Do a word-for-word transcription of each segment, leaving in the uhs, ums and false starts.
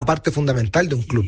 parte fundamental de un club.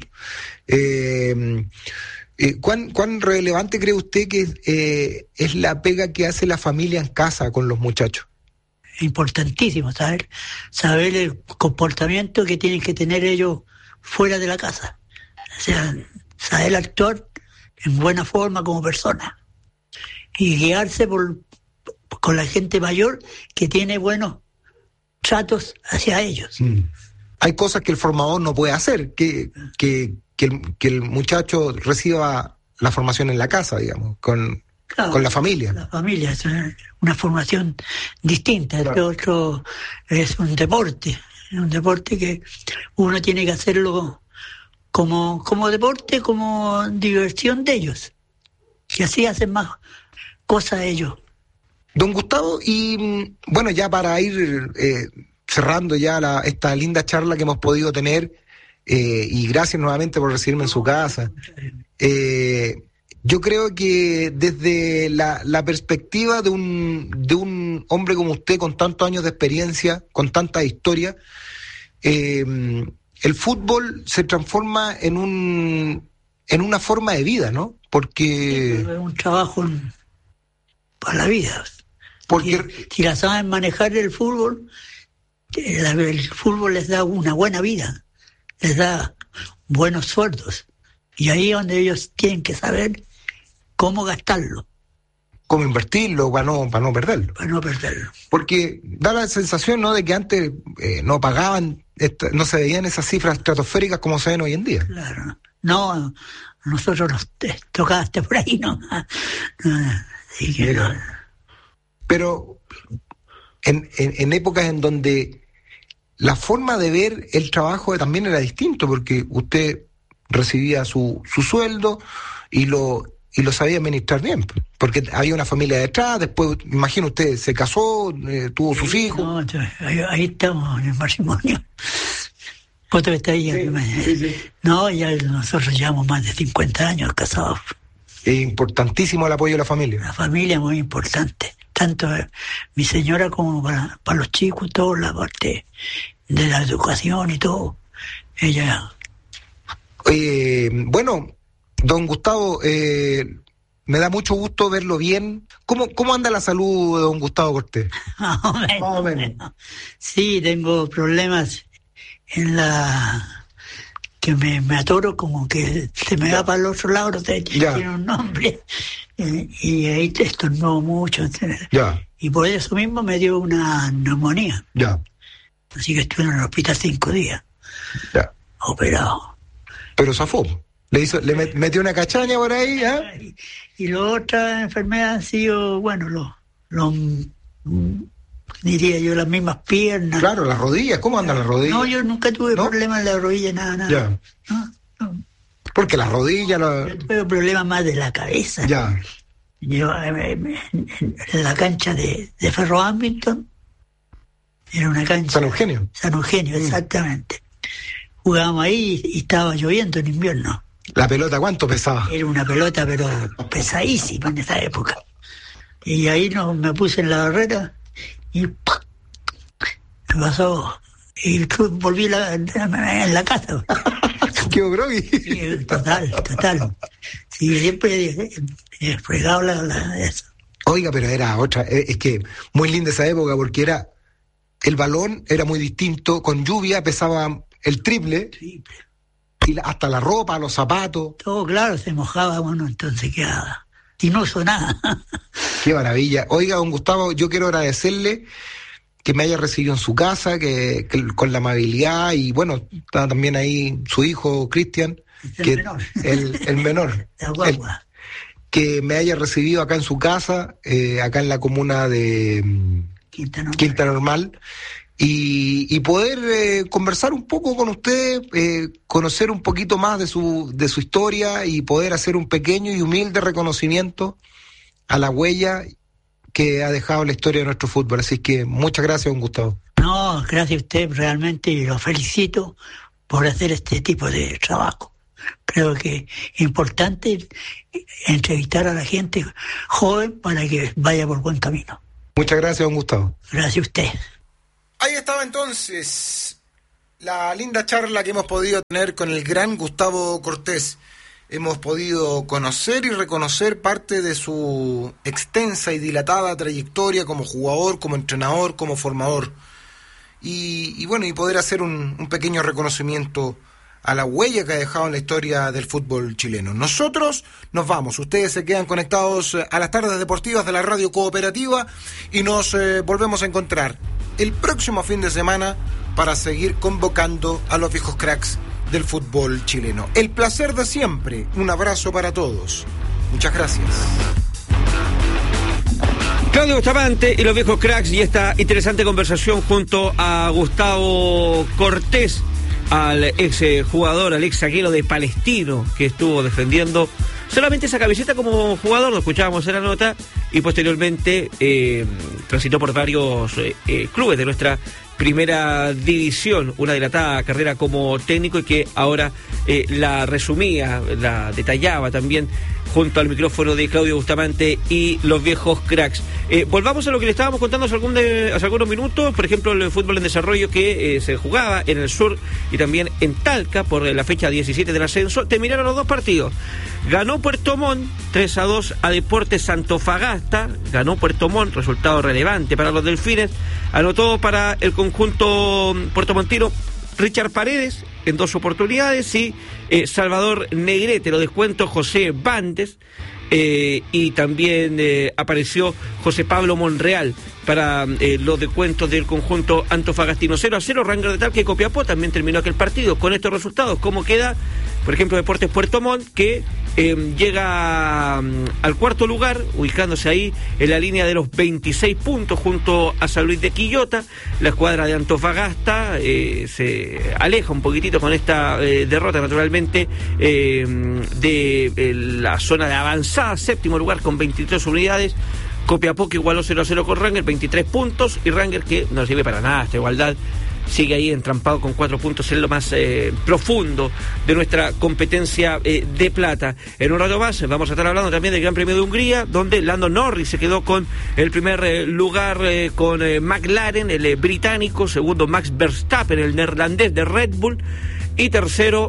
Eh, eh, ¿cuán, ¿Cuán relevante cree usted que eh, es la pega que hace la familia en casa con los muchachos? Importantísimo saber, saber el comportamiento que tienen que tener ellos fuera de la casa. O sea, saber actuar en buena forma como persona y guiarse por, con la gente mayor que tiene buenos tratos hacia ellos. Mm. Hay cosas que el formador no puede hacer, que, que, que, el, que el muchacho reciba la formación en la casa, digamos, con, claro, con la familia. La familia es una formación distinta. Claro. El otro es un deporte, es un deporte que uno tiene que hacerlo como, como deporte, como diversión de ellos, que así hacen más cosas ellos. Don Gustavo, y bueno, ya para ir eh, cerrando ya la, esta linda charla que hemos podido tener, eh, y gracias nuevamente por recibirme en su casa, eh, yo creo que desde la, la perspectiva de un, de un hombre como usted, con tantos años de experiencia, con tanta historia, eh, el fútbol se transforma en un en una forma de vida, ¿no? Porque... Sí, es un trabajo en, para la vida. Porque... Si, si la saben manejar el fútbol, el, el fútbol les da una buena vida, les da buenos sueldos. Y ahí es donde ellos tienen que saber cómo gastarlo. Cómo invertirlo para no, para no perderlo. Para no perderlo. Porque da la sensación, ¿no?, de que antes eh, no pagaban, esta, no se veían esas cifras estratosféricas como se ven hoy en día. Claro. No, nosotros nos tocaste por ahí, ¿no? Así que no. Pero en, en, en épocas en donde la forma de ver el trabajo también era distinto, porque usted recibía su, su sueldo y lo... y lo sabía administrar bien, porque había una familia detrás, después, imagino usted, se casó, eh, tuvo sus sí, hijos. No, ahí, ahí estamos en el matrimonio. ¿Cuánto está ahí? Sí, sí, sí. No, ya nosotros llevamos más de cincuenta años casados. Es importantísimo el apoyo de la familia. La familia es muy importante, tanto mi señora como para, para los chicos, toda la parte de la educación y todo. Ella... Eh, bueno... Don Gustavo, eh, me da mucho gusto verlo bien. ¿Cómo, cómo anda la salud de don Gustavo Cortés? Más o menos. Más o menos. Sí, tengo problemas en la... que me, me atoro, como que se me ya. va para el otro lado, no sé, tiene un nombre. Eh, y ahí estornudo mucho. Ya. Y por eso mismo me dio una neumonía. Ya. Así que estuve en el hospital cinco días. Ya. Operado. Pero zafó. Le hizo, le met, metió una cachaña por ahí, ¿eh? Y, y las otras enfermedades han sido, bueno, los, los, diría yo, las mismas piernas. Claro, las rodillas, ¿cómo andan las rodillas? No, yo nunca tuve ¿No? problemas en la rodilla, nada, nada. Ya. No, no. Porque las rodillas... La... Yo tuve problemas más de la cabeza. Ya. Yo, en, en la cancha de, de Ferro Hamilton, era una cancha... San Eugenio. San Eugenio, mm. exactamente. Jugábamos ahí y estaba lloviendo en invierno. ¿La pelota cuánto pesaba? Era una pelota, pero pesadísima en esa época. Y ahí no, me puse en la barrera y ¡pum! Me pasó. Y volví la, en la casa. ¿Qué groggy? Sí, total, total. Sí, siempre he fregado la, la, eso. Oiga, pero era otra. Es que muy linda esa época porque era. El balón era muy distinto. Con lluvia pesaba el triple. Triple. Y la, hasta la ropa, los zapatos. Todo, claro, se mojaba, bueno, entonces quedaba. Y no usó nada. Qué maravilla. Oiga, don Gustavo, yo quiero agradecerle que me haya recibido en su casa, que, que con la amabilidad, y bueno, está también ahí su hijo, Cristian, el que menor. El, el menor. La guagua. El, que me haya recibido acá en su casa, eh, acá en la comuna de Quinta Normal. Quinta Normal. Y, y poder eh, conversar un poco con usted, eh, conocer un poquito más de su de su historia y poder hacer un pequeño y humilde reconocimiento a la huella que ha dejado la historia de nuestro fútbol. Así que muchas gracias, don Gustavo. No, gracias a usted realmente, y lo felicito por hacer este tipo de trabajo. Creo que es importante entrevistar a la gente joven para que vaya por buen camino. Muchas gracias, don Gustavo. Gracias a usted. Ahí estaba entonces La linda charla que hemos podido tener con el gran Gustavo Cortés. Hemos podido conocer y reconocer parte de su extensa y dilatada trayectoria como jugador, como entrenador, como formador. Y, y bueno, y poder hacer un, un pequeño reconocimiento a la huella que ha dejado en la historia del fútbol chileno. Nosotros nos vamos, ustedes se quedan conectados a las tardes deportivas de la Radio Cooperativa y nos eh, volvemos a encontrar el próximo fin de semana para seguir convocando a los viejos cracks del fútbol chileno. El placer de siempre, un abrazo para todos. Muchas gracias. Claudio Bustamante y los viejos cracks y esta interesante conversación junto a Gustavo Cortés, al ex jugador, al ex zaguero de Palestino que estuvo defendiendo solamente esa camiseta como jugador, lo escuchábamos en la nota, y posteriormente eh, transitó por varios eh, eh, clubes de nuestra primera división, una dilatada carrera como técnico y que ahora eh, la resumía, la detallaba también junto al micrófono de Claudio Bustamante y los viejos cracks. Eh, volvamos a lo que le estábamos contando hace, algún de, hace algunos minutos, por ejemplo el fútbol en desarrollo que eh, se jugaba en el sur y también en Talca por la fecha diecisiete del ascenso. Terminaron los dos partidos. Ganó Puerto Montt tres a dos a Deportes Antofagasta, ganó Puerto Montt, resultado relevante para los delfines. Anotó para el conjunto puertomontino Richard Paredes en dos oportunidades y eh, Salvador Negrete, lo descuento José Bandes, eh, y también eh, apareció José Pablo Monreal para eh, los descuentos del conjunto antofagastino. Cero a cero, Rangers de Talca y Copiapó también terminó aquel partido. Con estos resultados, ¿cómo queda? Por ejemplo, Deportes Puerto Montt, que eh, llega um, al cuarto lugar, ubicándose ahí en la línea de los veintiséis puntos junto a San Luis de Quillota. La escuadra de Antofagasta eh, se aleja un poquitito con esta eh, derrota, naturalmente, eh, de eh, la zona de avanzada, séptimo lugar con veintitrés unidades. Copiapó que igualó cero a cero con Rangers, veintitrés puntos, y Rangers que no sirve para nada esta igualdad, sigue ahí entrampado con cuatro puntos en lo más eh, profundo de nuestra competencia eh, de plata. En un rato más vamos a estar hablando también del Gran Premio de Hungría, donde Lando Norris se quedó con el primer eh, lugar eh, con eh, McLaren, el eh, británico, segundo Max Verstappen, el neerlandés de Red Bull, y tercero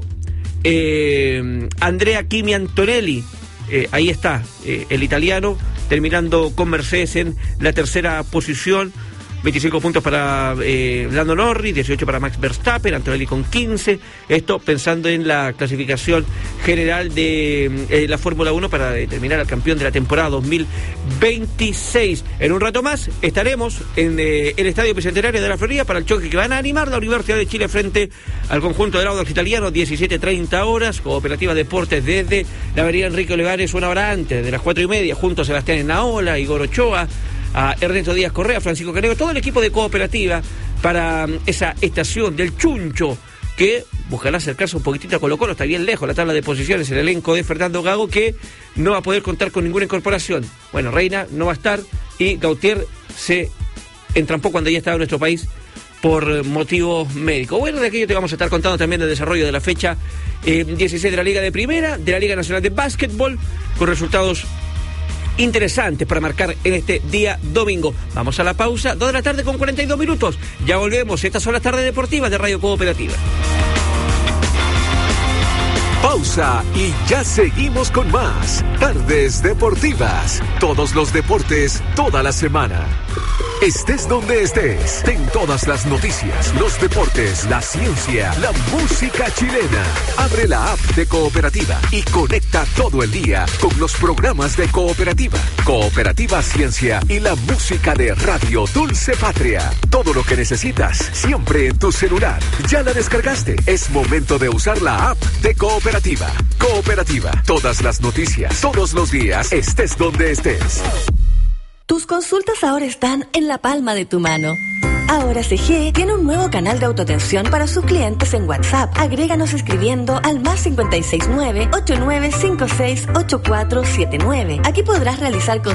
eh, Andrea Kimi Antonelli. Eh, ahí está, eh, el italiano, terminando con Mercedes en la tercera posición. veinticinco puntos para eh, Lando Norris, dieciocho para Max Verstappen, Antonelli con quince. Esto pensando en la clasificación general de eh, la Fórmula uno para determinar al campeón de la temporada dos mil veintiséis. En un rato más estaremos en eh, el Estadio Bicentenario de la Florida para el choque que van a animar la Universidad de Chile frente al conjunto del Audax Italiano, diecisiete treinta horas. Cooperativa Deportes desde la avenida Enrique Olivares, una hora antes, de las cuatro y media, junto a Sebastián Enaola, Igor Ochoa, a Ernesto Díaz Correa, Francisco Caneo, todo el equipo de Cooperativa para um, esa estación del Chuncho que buscará acercarse un poquitito a Colo Colo. Está bien lejos la tabla de posiciones, el elenco de Fernando Gago, que no va a poder contar con ninguna incorporación. Bueno, Reina no va a estar y Gautier se entrampó cuando ya estaba en nuestro país por motivos médicos. Bueno, de aquello te vamos a estar contando también del desarrollo de la fecha eh, dieciséis de la Liga de Primera, de la Liga Nacional de Básquetbol, con resultados interesantes para marcar en este día domingo. Vamos a la pausa, dos de la tarde con cuarenta y dos minutos. Ya volvemos, estas son las tardes deportivas de Radio Cooperativa. Pausa y ya seguimos con más Tardes Deportivas. Todos los deportes, toda la semana. Estés donde estés, ten todas las noticias, los deportes, la ciencia, la música chilena. Abre la app de Cooperativa y conecta todo el día con los programas de Cooperativa, Cooperativa Ciencia y la música de Radio Dulce Patria. Todo lo que necesitas, siempre en tu celular. ¿Ya la descargaste? Es momento de usar la app de Cooperativa. Cooperativa, todas las noticias, todos los días, estés donde estés. Tus consultas ahora están en la palma de tu mano. Ahora C G tiene un nuevo canal de autoatención para sus clientes en WhatsApp. Agréganos escribiendo al más cinco seis nueve, ocho nueve cinco seis, ocho cuatro siete nueve. Aquí podrás realizar consultas